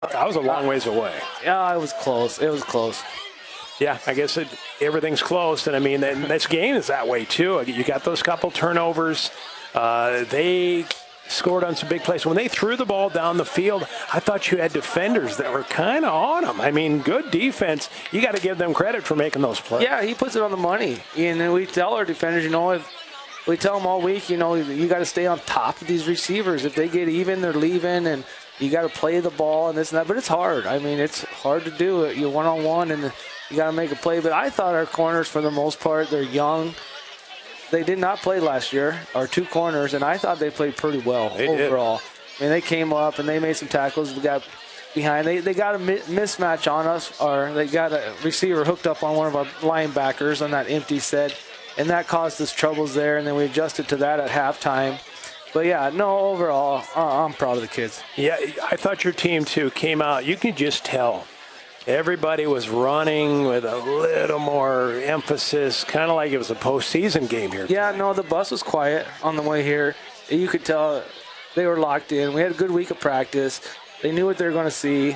I was a long ways away. Yeah, it was close. It was close. Yeah, I guess everything's close. And, I mean, this game is that way, too. You got those couple turnovers. They scored on some big plays. When they threw the ball down the field, I thought you had defenders that were kind of on them. I mean, good defense. You got to give them credit for making those plays. Yeah, he puts it on the money. And we tell our defenders, we tell them all week, you got to stay on top of these receivers. If they get even, they're leaving, and you got to play the ball and this and that. But it's hard. I mean, it's hard to do it. You're one-on-one, and you got to make a play. But I thought our corners, for the most part, they're young. They did not play last year, our two corners, and I thought they played pretty well overall. I mean, they came up, and they made some tackles. We got behind. They got a mismatch on us, or they got a receiver hooked up on one of our linebackers on that empty set, and that caused us troubles there, and then we adjusted to that at halftime. But, yeah, no, overall, I'm proud of the kids. Yeah, I thought your team, too, came out. You can just tell. Everybody was running with a little more emphasis, kind of like it was a postseason game here. Yeah, no, the bus was quiet on the way here. You could tell they were locked in. We had a good week of practice. They knew what they were going to see.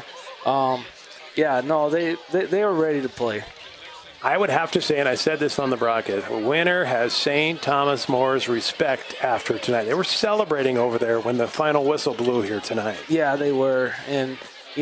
They were ready to play. I would have to say, and I said this on the broadcast, Winter has St. Thomas More's respect after tonight. They were celebrating over there when the final whistle blew here tonight. Yeah, they were. And,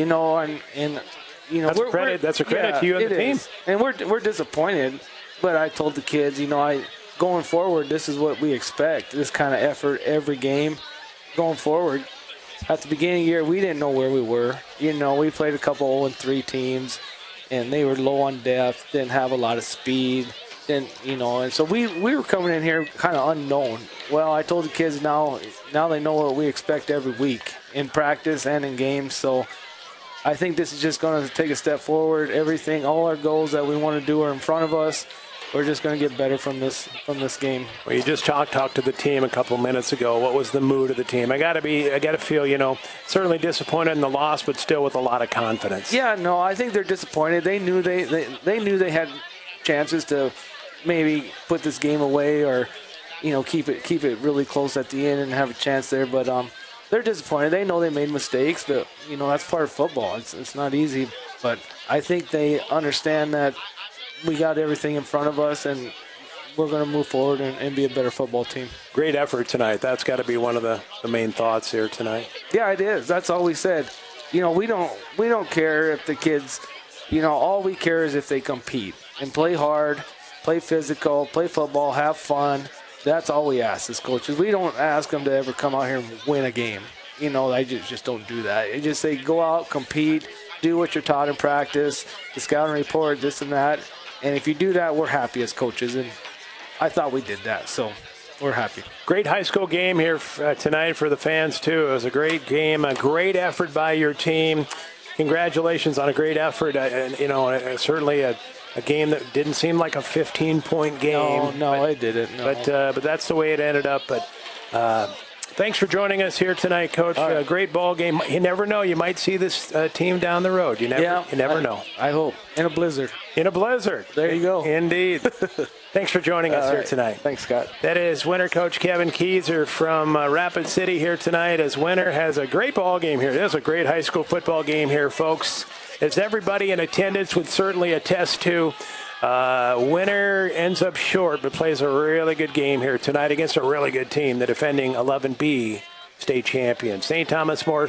that's a credit to you and the team. And we're disappointed, but I told the kids, going forward, this is what we expect. This kind of effort every game going forward. At the beginning of the year, we didn't know where we were. We played a couple 0-3 teams, and they were low on depth, didn't have a lot of speed. And so we were coming in here kind of unknown. Well, I told the kids now they know what we expect every week in practice and in games. So I think this is just going to take a step forward. Everything, all our goals that we want to do are in front of us. We're just going to get better from this game. Well, you just talked to the team a couple minutes ago. What was the mood of the team? I got to feel, certainly disappointed in the loss, but still with a lot of confidence. Yeah, no, I think they're disappointed. They knew they knew they had chances to maybe put this game away or, keep it really close at the end and have a chance there. But they're disappointed. They know they made mistakes, but that's part of football. It's not easy, but I think they understand that we got everything in front of us, and we're going to move forward and be a better football team. Great effort tonight. That's got to be one of the main thoughts here tonight. Yeah, it is. That's all we said. We don't care if the kids, all we care is if they compete and play hard, play physical, play football, have fun. That's all we ask as coaches. We don't ask them to ever come out here and win a game. I just don't do that. I just say go out, compete, do what you're taught in practice, the scouting report, this and that. And if you do that, we're happy as coaches. And I thought we did that, so we're happy. Great high school game here tonight for the fans, too. It was a great game, a great effort by your team. Congratulations on a great effort. Certainly a game that didn't seem like a 15-point game. No, it didn't. No. But that's the way it ended up. But thanks for joining us here tonight, Coach. Right. Great ball game. You never know. You might see this team down the road. You never know. I hope. In a blizzard. In a blizzard. There you go. Indeed. Thanks for joining us here tonight. Thanks, Scott. That is Winter coach Kevin Keyser from Rapid City here tonight as Winter has a great ball game here. There's a great high school football game here, folks. As everybody in attendance would certainly attest to, Winter ends up short but plays a really good game here tonight against a really good team, the defending 11B state champion. St. Thomas More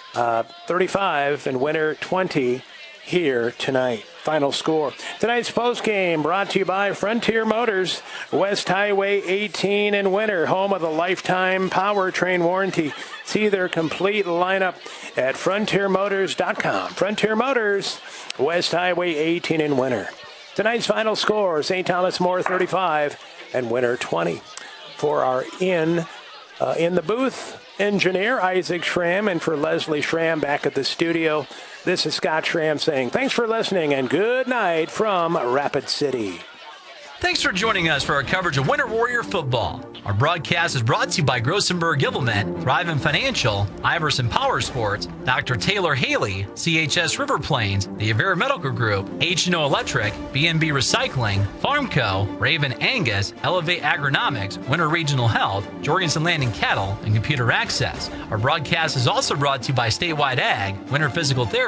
35 and Winter 20 here tonight. Final score. Tonight's postgame brought to you by Frontier Motors, West Highway 18 in Winter, home of the lifetime powertrain warranty. See their complete lineup at frontiermotors.com. Frontier Motors, West Highway 18 in Winter. Tonight's final score, St. Thomas More 35 and Winter 20. For our in the booth engineer, Isaac Schramm, and for Leslie Schramm back at the studio, this is Scott Schramm saying thanks for listening and good night from Rapid City. Thanks for joining us for our coverage of Winter Warrior football. Our broadcast is brought to you by Grossenberg Gilbelman, Thriven Financial, Iverson Power Sports, Dr. Taylor Haley, CHS River Plains, the Avera Medical Group, H&O Electric, B&B Recycling, Farmco, Raven Angus, Elevate Agronomics, Winter Regional Health, Jorgensen Landing Cattle, and Computer Access. Our broadcast is also brought to you by Statewide Ag, Winter Physical Therapy,